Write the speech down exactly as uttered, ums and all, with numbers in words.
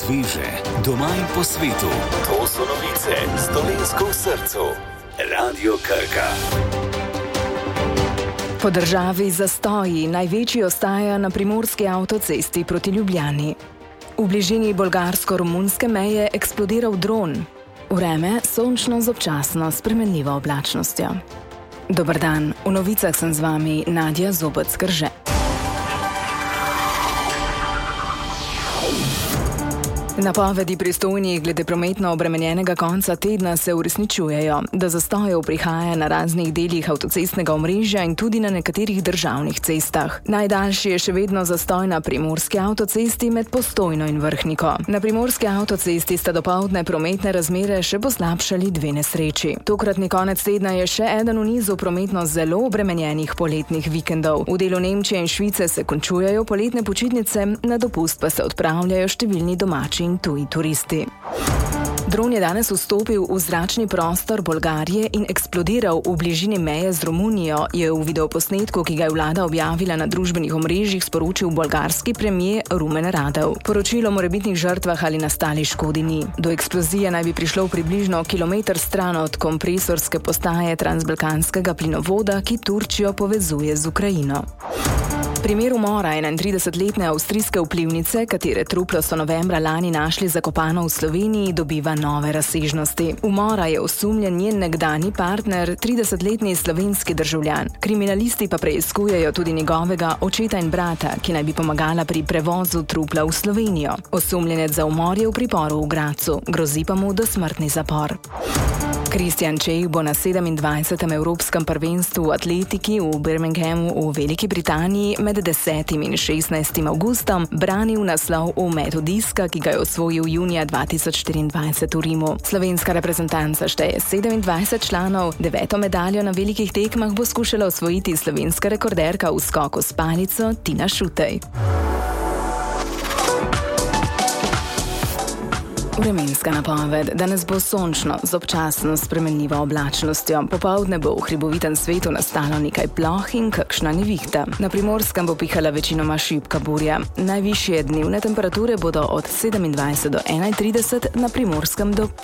sveže, doma in po svetu. To so novice s Dolenjsko v srcu. Radio Krka. Po državi zastoji največji ostaja na primorski avtocesti proti Ljubljani. V bližini bolgarsko-romunske meje eksplodiral dron. Vreme sončno z občasno spremenljivo oblačnostjo. Dober dan, v novicah sem z vami Nadja Zobec-Krže. Napovedi pristojnih glede prometno obremenjenega konca tedna se uresničujejo, da zastojev prihaja na raznih delih avtocestnega omrežja in tudi na nekaterih državnih cestah. Najdaljši je še vedno zastoj na primorski avtocesti med Postojno in Vrhniko. Na primorski avtocesti sta dopoldne prometne razmere še poslabšali dve nesreči. Tokratni konec tedna je še eden v nizu prometno zelo obremenjenih poletnih vikendov. V delu Nemčije in Švice se končujejo poletne počitnice, na dopust pa se odpravljajo številni domači in tuji turisti. Dron je danes vstopil v zračni prostor Bolgarije in eksplodiral v bližini meje z Romunijo, je v videoposnetku, ki ga je vlada objavila na družbenih omrežjih, sporočil bolgarski premier Rumen Radev. Poročilo o morebitnih žrtvah ali nastali škodi ni. Do eksplozije naj bi prišlo približno kilometer stran od kompresorske postaje transbalkanskega plinovoda, ki Turčijo povezuje z Ukrajino. Primer umora enaintridesetletne avstrijske vplivnice, katere truplo so novembra lani našli zakopano v Sloveniji, dobiva nove razsežnosti. Umora je osumljen njen nekdanji partner, tridesetletni slovenski državljan. Kriminalisti pa preiskujejo tudi njegovega očeta in brata, ki naj bi pomagala pri prevozu trupla v Slovenijo. Osumljenec za umor je v priporu v Gradcu, grozi pa mu dosmrtni zapor. Kristjan Čeh bo na sedemindvajsetem Evropskem prvenstvu v atletiki v Birminghamu v Veliki Britaniji med desetim in šestnajstim avgustom branil naslov v metu diska, ki ga je osvojil junija dva tisoč štiriindvajset v Rimu. Slovenska reprezentanca šteje sedemindvajset članov, deveto medaljo na velikih tekmah bo skušala osvojiti slovenska rekorderka v skoku s palico Tina Šutej. Vremenska napoved. Danes bo sončno z občasno spremenljivo oblačnostjo. Popoldne bo v hribovitem svetu nastalo nekaj ploh in kakšna nevihta. Na Primorskem bo pihala večinoma šibka burja. Najvišje dnevne temperature bodo od sedemindvajset do enaintrideset, na Primorskem do